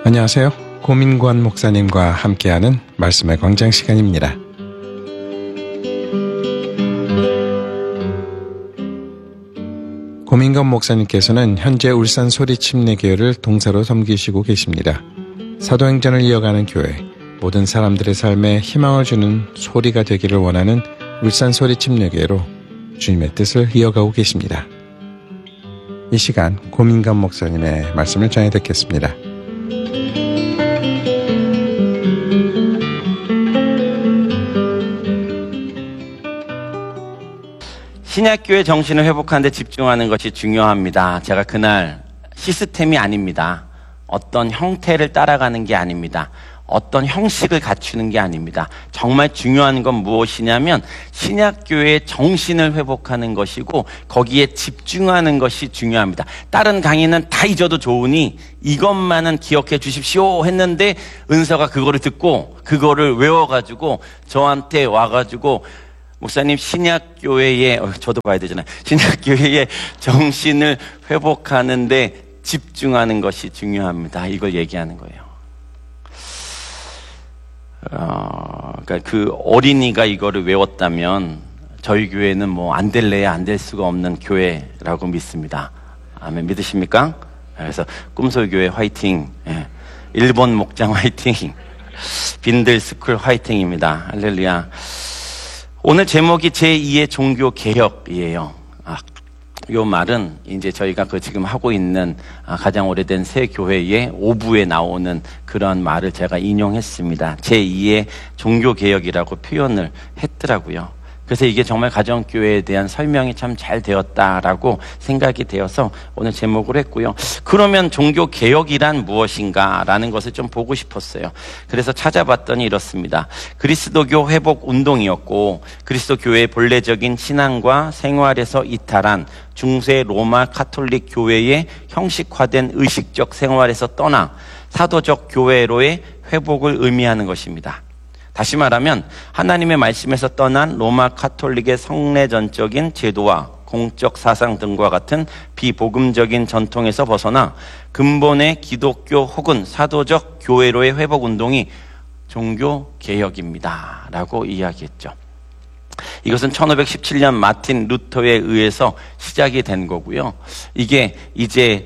안녕하세요. 고민관 목사님과 함께하는 말씀의 광장 시간입니다. 고민관 목사님께서는 현재 울산 소리침례교회를 동사로 섬기시고 계십니다. 사도행전을 이어가는 교회, 모든 사람들의 삶에 희망을 주는 소리가 되기를 원하는 울산 소리침례교회로 주님의 뜻을 이어가고 계십니다. 이 시간 고민관 목사님의 말씀을 전해 듣겠습니다. 신약교회 정신을 회복하는 데 집중하는 것이 중요합니다. 제가 그날 시스템이 아닙니다. 어떤 형태를 따라가는 게 아닙니다. 어떤 형식을 갖추는 게 아닙니다. 정말 중요한 건 무엇이냐면 신약교회의 정신을 회복하는 것이고 거기에 집중하는 것이 중요합니다. 다른 강의는 다 잊어도 좋으니 이것만은 기억해 주십시오 했는데 은서가 그거를 듣고 그거를 외워가지고 저한테 와가지고 목사님, 신약교회의, 저도 봐야 되잖아요. 신약교회의 정신을 회복하는데 집중하는 것이 중요합니다. 이걸 얘기하는 거예요. 그러니까 그 어린이가 이거를 외웠다면 저희 교회는 뭐 안 될래야 안 될 수가 없는 교회라고 믿습니다. 아멘, 믿으십니까? 그래서 꿈솔교회 화이팅, 일본 목장 화이팅, 빈들스쿨 화이팅입니다. 할렐루야. 오늘 제목이 제2의 종교개혁이에요. 요 말은 이제 저희가 지금 하고 있는 가장 오래된 새 교회의 5부에 나오는 그런 말을 제가 인용했습니다. 제2의 종교개혁이라고 표현을 했더라고요. 그래서 이게 정말 가정교회에 대한 설명이 참 잘 되었다라고 생각이 되어서 오늘 제목을 했고요. 그러면 종교개혁이란 무엇인가 라는 것을 좀 보고 싶었어요. 그래서 찾아봤더니 이렇습니다. 그리스도교 회복 운동이었고 그리스도 교회의 본래적인 신앙과 생활에서 이탈한 중세 로마 카톨릭 교회의 형식화된 의식적 생활에서 떠나 사도적 교회로의 회복을 의미하는 것입니다. 다시 말하면 하나님의 말씀에서 떠난 로마 카톨릭의 성례전적인 제도와 공적 사상 등과 같은 비복음적인 전통에서 벗어나 근본의 기독교 혹은 사도적 교회로의 회복운동이 종교개혁입니다 라고 이야기했죠. 이것은 1517년 마틴 루터에 의해서 시작이 된 거고요. 이게 이제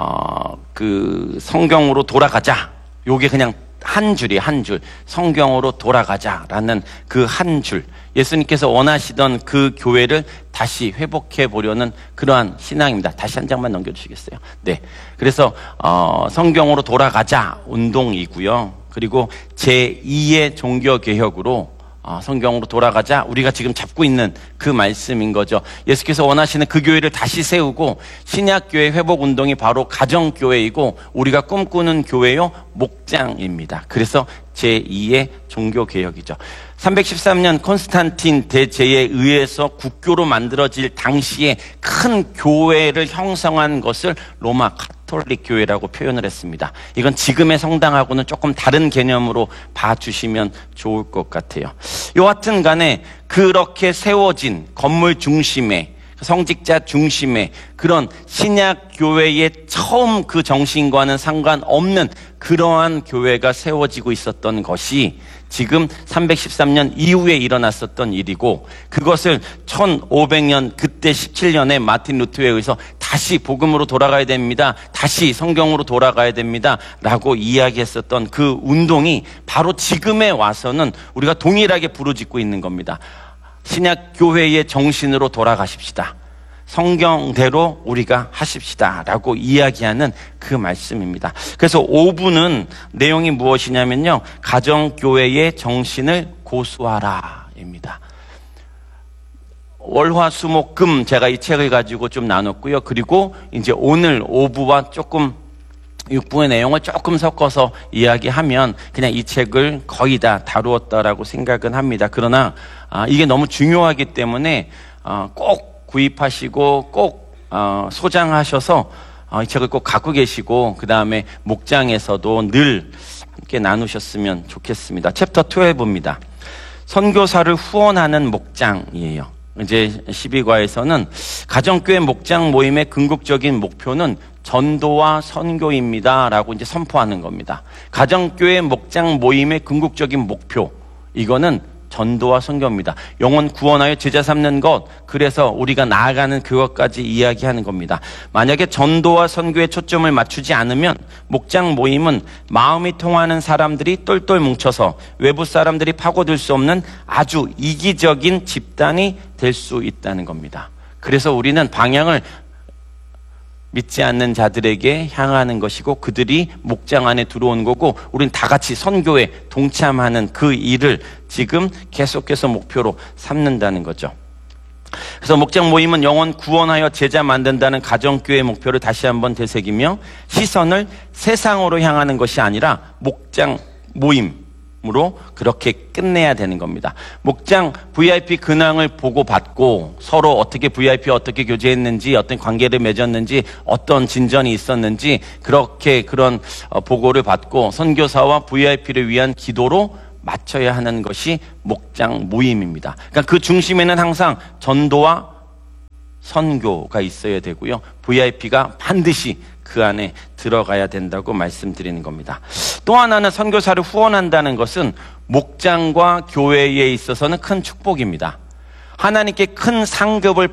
그 성경으로 돌아가자, 요게 그냥 한 줄이 한 줄, 성경으로 돌아가자라는 그 한 줄, 예수님께서 원하시던 그 교회를 다시 회복해 보려는 그러한 신앙입니다. 다시 한 장만 넘겨주시겠어요? 네. 그래서 성경으로 돌아가자 운동이고요. 그리고 제2의 종교개혁으로 성경으로 돌아가자, 우리가 지금 잡고 있는 그 말씀인 거죠. 예수께서 원하시는 그 교회를 다시 세우고 신약교회 회복운동이 바로 가정교회이고 우리가 꿈꾸는 교회요 목장입니다. 그래서 제2의 종교개혁이죠. 313년 콘스탄틴 대제에 의해서 국교로 만들어질 당시에 큰 교회를 형성한 것을 로마 카톨릭 교회라고 표현을 했습니다. 이건 지금의 성당하고는 조금 다른 개념으로 봐주시면 좋을 것 같아요. 여하튼 간에 그렇게 세워진 건물 중심의 성직자 중심의 그런 신약교회의 처음 그 정신과는 상관없는 그러한 교회가 세워지고 있었던 것이 지금 313년 이후에 일어났었던 일이고 그것을 1500년 그때 17년에 마틴 루터에 의해서 다시 복음으로 돌아가야 됩니다. 다시 성경으로 돌아가야 됩니다. 라고 이야기했었던 그 운동이 바로 지금에 와서는 우리가 동일하게 부르짖고 있는 겁니다. 신약교회의 정신으로 돌아가십시다. 성경대로 우리가 하십시다 라고 이야기하는 그 말씀입니다. 그래서 5부는 내용이 무엇이냐면요, 가정교회의 정신을 고수하라 입니다. 월화수목금 제가 이 책을 가지고 좀 나눴고요. 그리고 이제 오늘 5부와 조금 6부의 내용을 조금 섞어서 이야기하면 그냥 이 책을 거의 다 다루었다라고 생각은 합니다. 그러나 이게 너무 중요하기 때문에 꼭 구입하시고 꼭 소장하셔서 이 책을 꼭 갖고 계시고 그 다음에 목장에서도 늘 함께 나누셨으면 좋겠습니다. 챕터 12입니다. 선교사를 후원하는 목장이에요. 이제 12과에서는 가정교회 목장 모임의 궁극적인 목표는 전도와 선교입니다 라고 이제 선포하는 겁니다. 가정교회 목장 모임의 궁극적인 목표, 이거는 전도와 선교입니다. 영혼 구원하여 제자 삼는 것, 그래서 우리가 나아가는 그것까지 이야기하는 겁니다. 만약에 전도와 선교에 초점을 맞추지 않으면 목장 모임은 마음이 통하는 사람들이 똘똘 뭉쳐서 외부 사람들이 파고들 수 없는 아주 이기적인 집단이 될 수 있다는 겁니다. 그래서 우리는 방향을 믿지 않는 자들에게 향하는 것이고 그들이 목장 안에 들어온 거고, 우린 다 같이 선교에 동참하는 그 일을 지금 계속해서 목표로 삼는다는 거죠. 그래서 목장 모임은 영혼 구원하여 제자 만든다는 가정교회의 목표를 다시 한번 되새기며 시선을 세상으로 향하는 것이 아니라 목장 모임으로 그렇게 끝내야 되는 겁니다. 목장 VIP 근황을 보고받고 서로 어떻게 VIP 어떻게 교제했는지, 어떤 관계를 맺었는지, 어떤 진전이 있었는지 그렇게 그런 보고를 받고 선교사와 VIP를 위한 기도로 맞춰야 하는 것이 목장 모임입니다. 그러니까 그 중심에는 항상 전도와 선교가 있어야 되고요. VIP가 반드시 그 안에 들어가야 된다고 말씀드리는 겁니다. 또 하나는 선교사를 후원한다는 것은 목장과 교회에 있어서는 큰 축복입니다. 하나님께 큰 상급을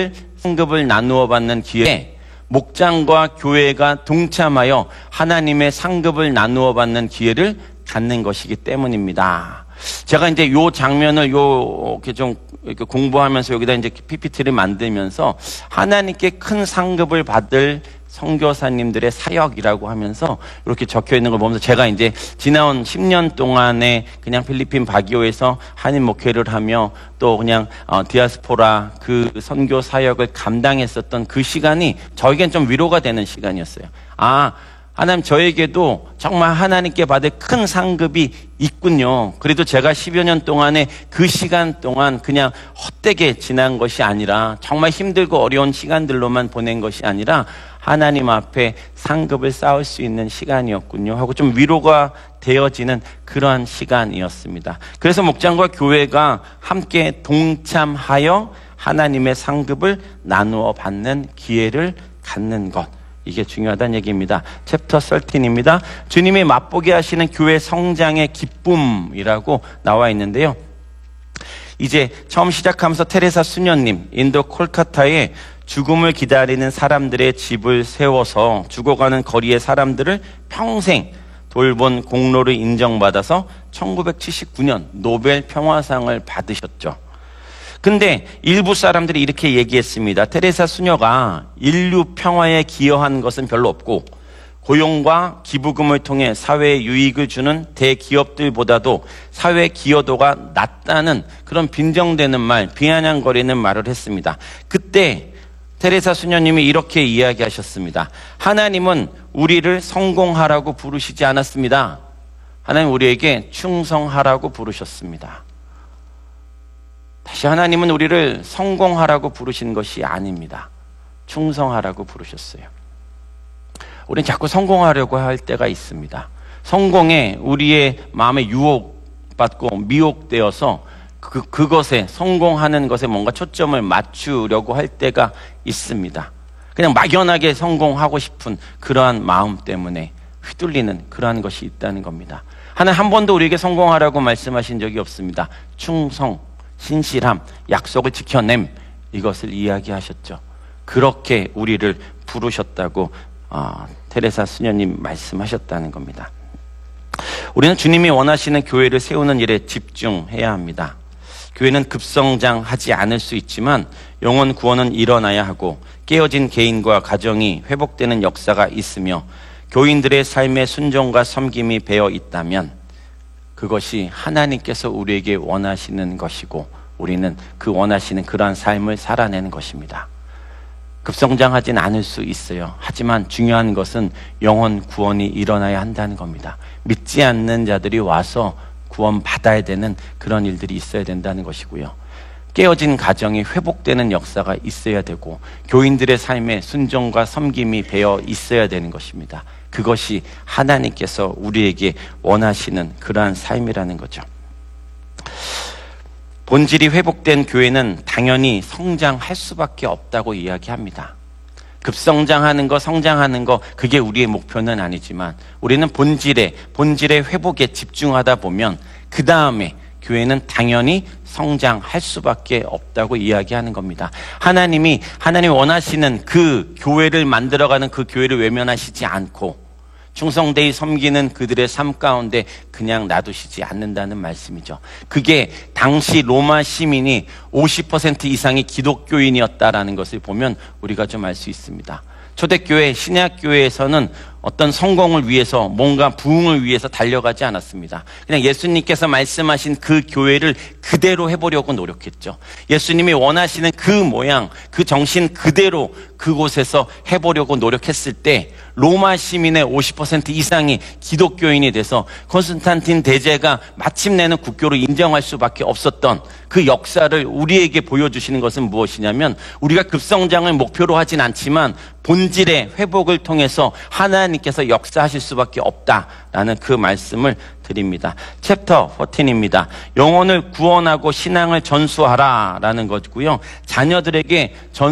나누어 받는 기회에 목장과 교회가 동참하여 하나님의 상급을 나누어 받는 기회를 갖는 것이기 때문입니다. 제가 이제 요 장면을 이렇게 좀 이렇게 공부하면서 여기다 이제 PPT를 만들면서 하나님께 큰 상급을 받을 선교사님들의 사역이라고 하면서 이렇게 적혀 있는 걸 보면서 제가 이제 지나온 10년 동안에 그냥 필리핀 바기오에서 한인 목회를 하며 또 그냥 디아스포라 그 선교 사역을 감당했었던 그 시간이 저에겐 좀 위로가 되는 시간이었어요. 하나님 저에게도 정말 하나님께 받을 큰 상급이 있군요. 그래도 제가 10여 년 동안에 그 시간 동안 그냥 헛되게 지난 것이 아니라 정말 힘들고 어려운 시간들로만 보낸 것이 아니라 하나님 앞에 상급을 쌓을 수 있는 시간이었군요 하고 좀 위로가 되어지는 그러한 시간이었습니다. 그래서 목장과 교회가 함께 동참하여 하나님의 상급을 나누어 받는 기회를 갖는 것, 이게 중요하다는 얘기입니다. 챕터 13입니다. 주님이 맛보게 하시는 교회 성장의 기쁨이라고 나와 있는데요. 이제 처음 시작하면서 테레사 수녀님, 인도 콜카타에 죽음을 기다리는 사람들의 집을 세워서 죽어가는 거리의 사람들을 평생 돌본 공로를 인정받아서 1979년 노벨 평화상을 받으셨죠. 근데 일부 사람들이 이렇게 얘기했습니다. 테레사 수녀가 인류 평화에 기여한 것은 별로 없고 고용과 기부금을 통해 사회에 유익을 주는 대기업들보다도 사회 기여도가 낮다는 그런 빈정대는 말, 비아냥거리는 말을 했습니다. 그때 테레사 수녀님이 이렇게 이야기하셨습니다. 하나님은 우리를 성공하라고 부르시지 않았습니다. 하나님 우리에게 충성하라고 부르셨습니다. 다시 하나님은 우리를 성공하라고 부르신 것이 아닙니다. 충성하라고 부르셨어요. 우리는 자꾸 성공하려고 할 때가 있습니다. 성공에 우리의 마음에 유혹받고 미혹되어서 그것에 성공하는 것에 뭔가 초점을 맞추려고 할 때가 있습니다. 그냥 막연하게 성공하고 싶은 그러한 마음 때문에 휘둘리는 그러한 것이 있다는 겁니다. 하나님 한 번도 우리에게 성공하라고 말씀하신 적이 없습니다. 충성, 신실함, 약속을 지켜냄, 이것을 이야기하셨죠. 그렇게 우리를 부르셨다고 테레사 수녀님 말씀하셨다는 겁니다. 우리는 주님이 원하시는 교회를 세우는 일에 집중해야 합니다. 교회는 급성장하지 않을 수 있지만 영혼 구원은 일어나야 하고 깨어진 개인과 가정이 회복되는 역사가 있으며 교인들의 삶의 순종과 섬김이 배어 있다면 그것이 하나님께서 우리에게 원하시는 것이고 우리는 그 원하시는 그러한 삶을 살아내는 것입니다. 급성장하진 않을 수 있어요. 하지만 중요한 것은 영혼 구원이 일어나야 한다는 겁니다. 믿지 않는 자들이 와서 구원 받아야 되는 그런 일들이 있어야 된다는 것이고요. 깨어진 가정이 회복되는 역사가 있어야 되고 교인들의 삶에 순종과 섬김이 배어 있어야 되는 것입니다. 그것이 하나님께서 우리에게 원하시는 그러한 삶이라는 거죠. 본질이 회복된 교회는 당연히 성장할 수밖에 없다고 이야기합니다. 급성장하는 거, 성장하는 거, 그게 우리의 목표는 아니지만 우리는 본질의 회복에 집중하다 보면 그 다음에 교회는 당연히 성장할 수밖에 없다고 이야기하는 겁니다. 하나님이 원하시는 그 교회를 만들어가는 그 교회를 외면하시지 않고 충성되이 섬기는 그들의 삶 가운데 그냥 놔두시지 않는다는 말씀이죠. 그게 당시 로마 시민이 50% 이상이 기독교인이었다라는 것을 보면 우리가 좀 알 수 있습니다. 초대교회, 신약교회에서는 어떤 성공을 위해서 뭔가 부흥을 위해서 달려가지 않았습니다. 그냥 예수님께서 말씀하신 그 교회를 그대로 해보려고 노력했죠. 예수님이 원하시는 그 모양, 그 정신 그대로 그곳에서 해보려고 노력했을 때 로마 시민의 50% 이상이 기독교인이 돼서 콘스탄틴 대제가 마침내는 국교로 인정할 수밖에 없었던 그 역사를 우리에게 보여주시는 것은 무엇이냐면 우리가 급성장을 목표로 하진 않지만 본질의 회복을 통해서 하나님께서 역사하실 수밖에 없다라는 그 말씀을 드립니다. 챕터 14입니다. 영혼을 구원하고 신앙을 전수하라라는 것이고요. 자녀들에게